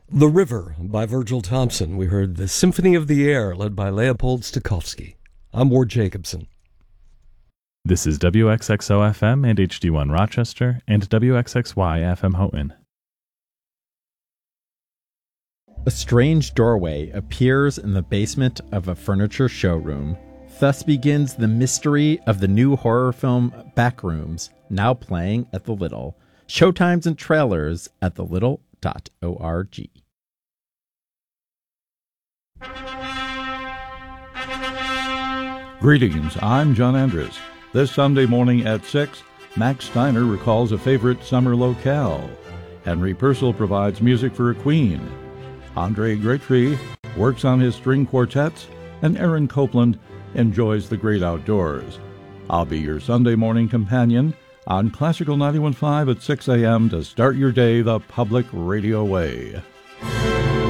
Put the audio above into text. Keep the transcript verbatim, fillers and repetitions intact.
The River by Virgil Thompson. We heard the Symphony of the Air led by Leopold Stokowski. I'm Ward Jacobson. This is W X X O F M and H D one Rochester and W X X Y F M Houghton. A strange doorway appears in the basement of a furniture showroom. Thus begins the mystery of the new horror film Backrooms, now playing at the Little. Showtimes and trailers at the little dot org. Greetings, I'm John Andrews. This Sunday morning at six, Max Steiner recalls a favorite summer locale. Henry Purcell provides music for a queen. Andre Gretry works on his string quartets, and Aaron Copland enjoys the great outdoors. I'll be your Sunday morning companion on Classical ninety-one point five at six a.m. to start your day the public radio way.